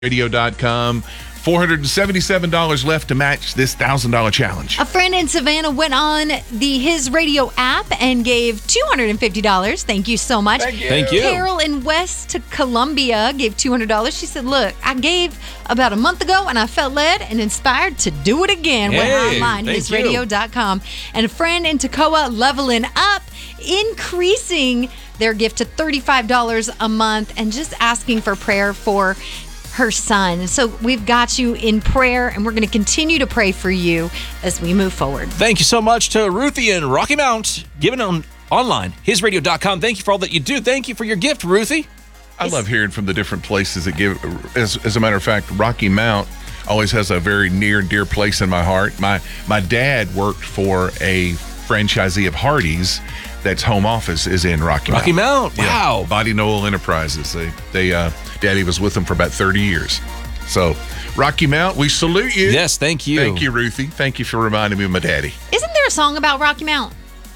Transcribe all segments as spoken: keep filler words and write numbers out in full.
radio dot com. four hundred seventy-seven dollars left to match this one thousand dollars challenge. A friend in Savannah went on the His Radio app and gave two hundred fifty dollars. Thank you so much. Thank you. Thank you. Carol in West Columbia gave two hundred dollars. She said, look, I gave about a month ago and I felt led and inspired to do it again. Went Hey, online, thank his radio dot com. And a friend in Toccoa leveling up, increasing their gift to thirty-five dollars a month and just asking for prayer for her son. So we've got you in prayer, and we're going to continue to pray for you as we move forward. Thank you so much to Ruthie in Rocky Mount, giving on online, his radio dot com. Thank you for all that you do. Thank you for your gift, Ruthie. I love hearing from the different places that give. As, as a matter of fact, Rocky Mount always has a very near and dear place in my heart. My my dad worked for a franchisee of Hardee's that's home office is in Rocky Mount. Rocky Mount, Yeah. wow. Body Noel Enterprises. They, they, uh, Daddy was with them for about thirty years. So, Rocky Mount, we salute you. Yes, thank you. Thank you, Ruthie. Thank you for reminding me of my daddy. Isn't there a song about Rocky Mount?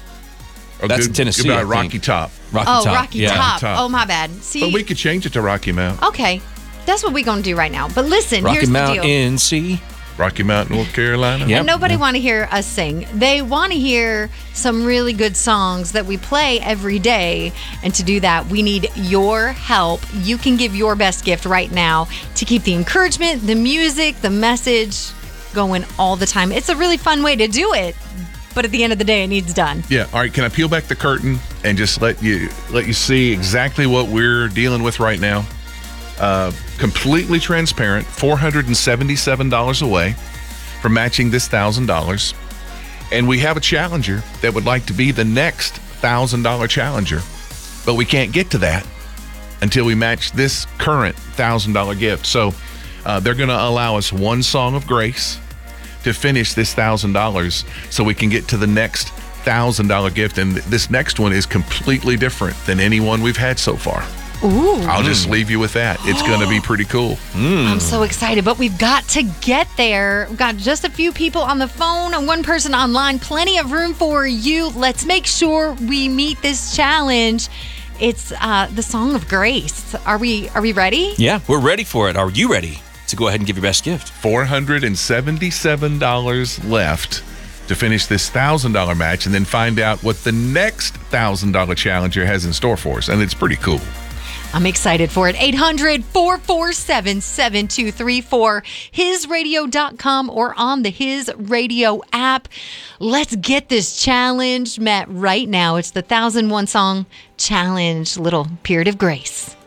Oh, That's in Tennessee, About I Rocky think. Top. Rocky Oh, Top. Rocky yeah. Top. Top. Oh, my bad. See, But we could change it to Rocky Mount. okay, that's what we're going to do right now. But listen, Rocky here's Mount the deal. N C. Rocky Mount, North Carolina. Yep. And nobody want to hear us sing. They want to hear some really good songs that we play every day. And to do that, we need your help. You can give your best gift right now to keep the encouragement, the music, the message going all the time. It's a really fun way to do it. But at the end of the day, it needs done. Yeah. All right. Can I peel back the curtain and just let you let you see exactly what we're dealing with right now? Uh, completely transparent, four hundred seventy-seven dollars away from matching this one thousand dollars. And we have a challenger that would like to be the next one thousand dollars challenger. But we can't get to that until we match this current one thousand dollars gift. So uh, they're going to allow us one song of grace to finish this one thousand dollars so we can get to the next one thousand dollars gift. And this next one is completely different than any one we've had so far. Ooh. I'll just leave you with that. It's going to be pretty cool. I'm so excited, but we've got to get there. We've got just a few people on the phone and one person online. Plenty of room for you. Let's make sure we meet this challenge. It's uh, the Song of Grace. Are we Are we ready? Yeah, we're ready for it. Are you ready to go ahead and give your best gift? four hundred seventy-seven dollars left to finish this one thousand dollars match and then find out what the next one thousand dollars challenger has in store for us. And it's pretty cool. I'm excited for it. eight hundred, four four seven, seven two three four, his radio dot com or on the His Radio app. Let's get this challenge met right now. It's the one thousand one Song Challenge, little period of grace.